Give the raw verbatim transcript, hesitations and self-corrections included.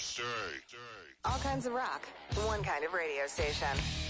stay. All kinds of rock. One kind of radio station.